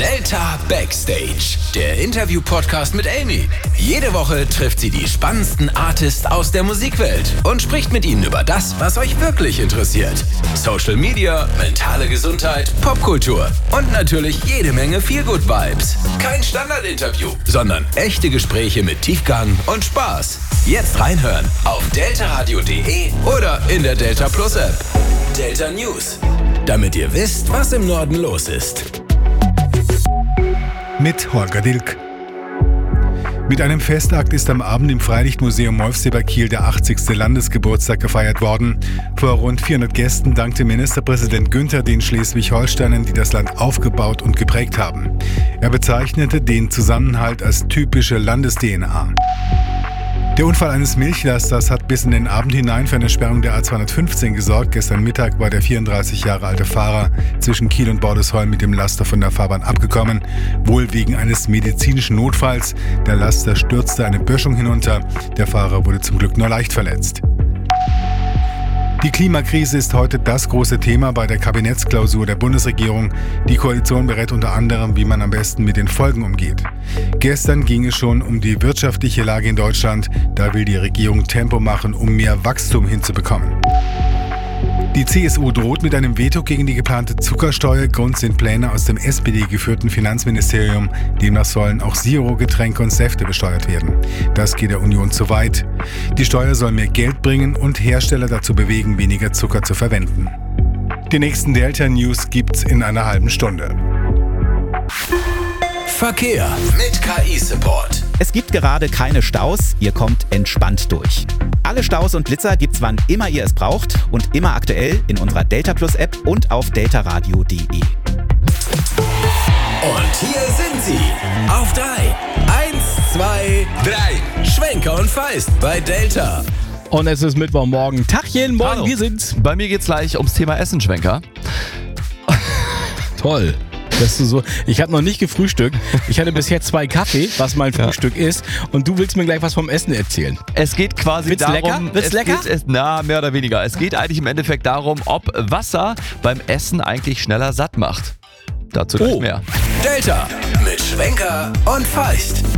Delta Backstage, der Interview-Podcast mit Amy. Jede Woche trifft sie die spannendsten Artists aus der Musikwelt und spricht mit ihnen über das, was euch wirklich interessiert. Social Media, mentale Gesundheit, Popkultur und natürlich jede Menge Feel-Good-Vibes. Kein Standardinterview, sondern echte Gespräche mit Tiefgang und Spaß. Jetzt reinhören auf deltaradio.de oder in der Delta Plus App. Delta News, damit ihr wisst, was im Norden los ist. Mit Holger Dilk. Mit einem Festakt ist am Abend im Freilichtmuseum Molfsee bei Kiel der 80. Landesgeburtstag gefeiert worden. Vor rund 400 Gästen dankte Ministerpräsident Günther den Schleswig-Holsteinern, die das Land aufgebaut und geprägt haben. Er bezeichnete den Zusammenhalt als typische Landes-DNA. Der Unfall eines Milchlasters hat bis in den Abend hinein für eine Sperrung der A215 gesorgt. Gestern Mittag war der 34 Jahre alte Fahrer zwischen Kiel und Bordesholm mit dem Laster von der Fahrbahn abgekommen, wohl wegen eines medizinischen Notfalls. Der Laster stürzte eine Böschung hinunter. Der Fahrer wurde zum Glück nur leicht verletzt. Die Klimakrise ist heute das große Thema bei der Kabinettsklausur der Bundesregierung. Die Koalition berät unter anderem, wie man am besten mit den Folgen umgeht. Gestern ging es schon um die wirtschaftliche Lage in Deutschland. Da will die Regierung Tempo machen, um mehr Wachstum hinzubekommen. Die CSU droht mit einem Veto gegen die geplante Zuckersteuer. Grund sind Pläne aus dem SPD-geführten Finanzministerium. Demnach sollen auch Zero, Getränke und Säfte besteuert werden. Das geht der Union zu weit. Die Steuer soll mehr Geld bringen und Hersteller dazu bewegen, weniger Zucker zu verwenden. Die nächsten Delta News gibt's in einer halben Stunde. Verkehr mit KI-Support. Es gibt gerade keine Staus, ihr kommt entspannt durch. Alle Staus und Blitzer gibt's wann immer ihr es braucht und immer aktuell in unserer Delta Plus App und auf deltaradio.de. Und hier sind sie. Auf 3. 1, 2, 3. Schwenker und Feist bei Delta. Und es ist Mittwochmorgen. Tachchen, morgen, Hallo. wir sind's. Bei mir geht's gleich ums Thema Essen, Schwenker. Toll. Dass du so, ich habe noch nicht gefrühstückt. Ich hatte bisher 2 Kaffee, was mein Frühstück ist. Und du willst mir gleich was vom Essen erzählen. Es geht quasi Wird's darum... lecker? Wird's lecker? Mehr oder weniger. Es geht eigentlich im Endeffekt darum, ob Wasser beim Essen eigentlich schneller satt macht. Dazu gleich mehr. Delta mit Schwenker und Feist.